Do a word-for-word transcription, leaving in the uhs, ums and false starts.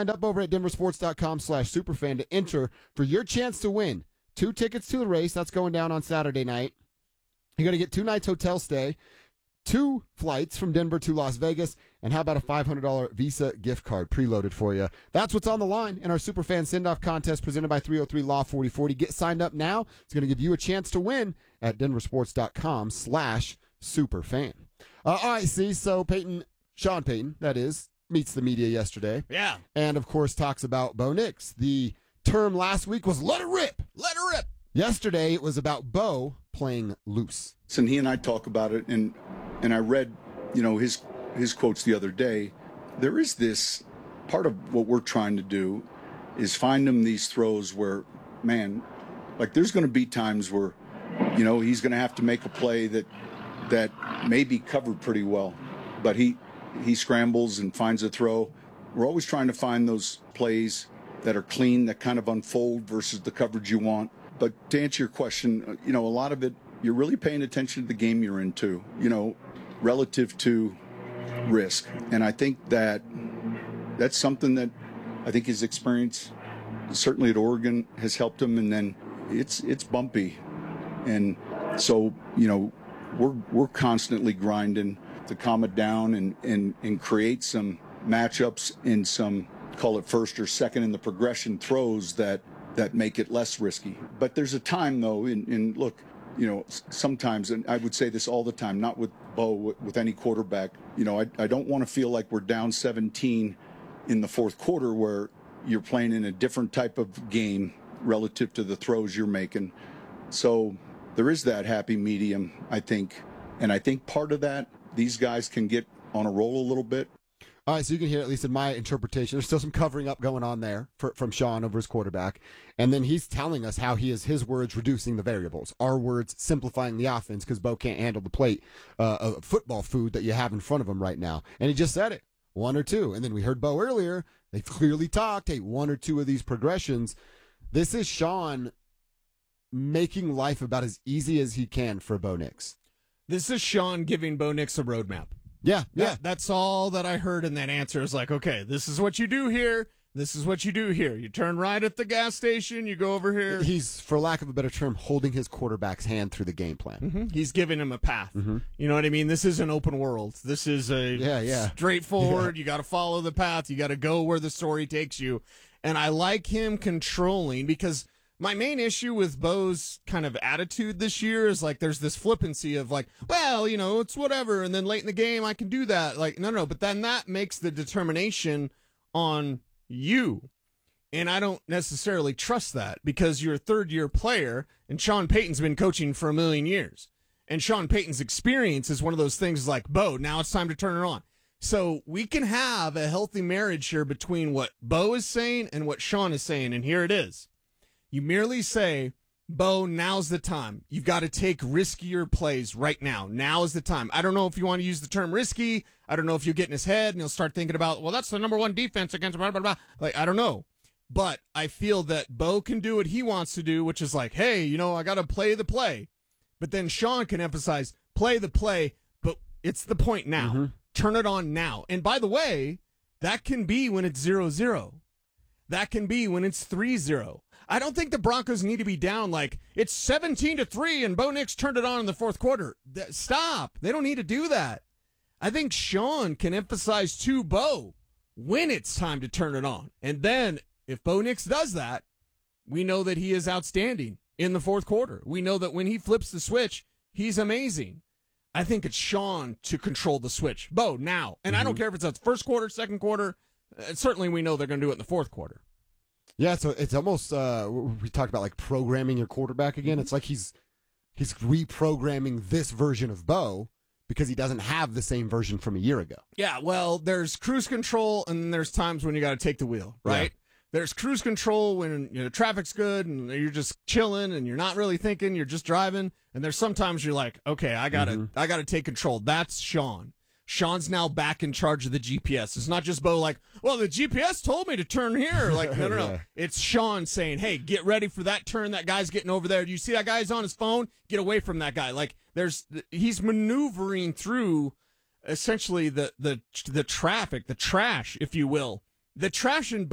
signed up over at denversports.com slash superfan to enter for your chance to win two tickets to the race. That's going down on Saturday night. You're going to get two nights hotel stay, two flights from Denver to Las Vegas, and how about a five hundred dollars Visa gift card preloaded for you? That's what's on the line in our Superfan Send-Off contest presented by three oh three Law forty forty. Get signed up now. It's going to give you a chance to win at denversports.com slash superfan. Uh, all right, see, so Peyton, Sean Payton, that is, meets the media yesterday. Yeah. And, of course, talks about Bo Nix. The term last week was let it rip. Let her rip. Yesterday, it was about Bo playing loose. And he and I talk about it, and and I read, you know, his his quotes the other day. There is this part of what we're trying to do is find him these throws where, man, like there's going to be times where, you know, he's going to have to make a play that that may be covered pretty well, but he he scrambles and finds a throw. We're always trying to find those plays that are clean, that kind of unfold versus the coverage you want. But to answer your question, you know, a lot of it, you're really paying attention to the game you're in too, you know, relative to risk. And I think that that's something that I think his experience, certainly at Oregon, has helped him. And then it's it's bumpy. And so, you know, we're we're constantly grinding to calm it down and, and, and create some matchups in some, call it first or second in the progression throws that that make it less risky. But there's a time, though, and, and look, you know, sometimes, and I would say this all the time, not with Bo, with any quarterback, you know, I, I don't want to feel like we're down seventeen in the fourth quarter where you're playing in a different type of game relative to the throws you're making. So there is that happy medium, I think. And I think part of that, these guys can get on a roll a little bit. All right, so you can hear, at least in my interpretation, there's still some covering up going on there for, from Sean over his quarterback. And then he's telling us how he is, his words, reducing the variables. Our words, simplifying the offense because Bo can't handle the plate uh, of football food that you have in front of him right now. And he just said it, one or two. And then we heard Bo earlier. They clearly talked, hey, one or two of these progressions. This is Sean making life about as easy as he can for Bo Nix. This is Sean giving Bo Nix a roadmap. Yeah, yeah. That, that's all that I heard in that answer is like, okay, this is what you do here. This is what you do here. You turn right at the gas station. You go over here. He's, for lack of a better term, holding his quarterback's hand through the game plan. Mm-hmm. He's giving him a path. Mm-hmm. You know what I mean? This is an open world. This is a yeah, yeah. straightforward. Yeah. You got to follow the path. You got to go where the story takes you. And I like him controlling because my main issue with Bo's kind of attitude this year is like there's this flippancy of like, well, you know, it's whatever. And then late in the game, I can do that. Like, no, no. But then that makes the determination on you. And I don't necessarily trust that because you're a third year player and Sean Payton's been coaching for a million years. And Sean Payton's experience is one of those things like, Bo, now it's time to turn it on. So we can have a healthy marriage here between what Bo is saying and what Sean is saying. And here it is. You merely say, Bo, now's the time. You've got to take riskier plays right now. Now is the time. I don't know if you want to use the term risky. I don't know if you'll get in his head and he'll start thinking about, well, that's the number one defense against blah, blah, blah. Like, I don't know. But I feel that Bo can do what he wants to do, which is like, hey, you know, I got to play the play. But then Sean can emphasize, play the play, but it's the point now. Mm-hmm. Turn it on now. And by the way, that can be when it's zero zero. That can be when it's three zero. I don't think the Broncos need to be down like it's seventeen to three and Bo Nix turned it on in the fourth quarter. Th- stop. They don't need to do that. I think Sean can emphasize to Bo when it's time to turn it on. And then if Bo Nix does that, we know that he is outstanding in the fourth quarter. We know that when he flips the switch, he's amazing. I think it's Sean to control the switch. Bo, now. And mm-hmm. I don't care if it's the first quarter, second quarter. Uh, certainly we know they're going to do it in the fourth quarter. Yeah, so it's almost, uh, we talked about like programming your quarterback again. It's like he's he's reprogramming this version of Bo because he doesn't have the same version from a year ago. Yeah, well, there's cruise control and there's times when you got to take the wheel, right? Yeah. There's cruise control when you know traffic's good and you're just chilling and you're not really thinking, you're just driving. And there's sometimes you're like, okay, I gotta, mm-hmm. I gotta take control. That's Sean. Sean's now back in charge of the G P S. It's not just Bo like, well, the G P S told me to turn here. Like, no, no, no. Yeah. It's Sean saying, hey, get ready for that turn. That guy's getting over there. Do you see that guy's on his phone? Get away from that guy. Like, there's, he's maneuvering through essentially the, the, the traffic, the trash, if you will. The trash in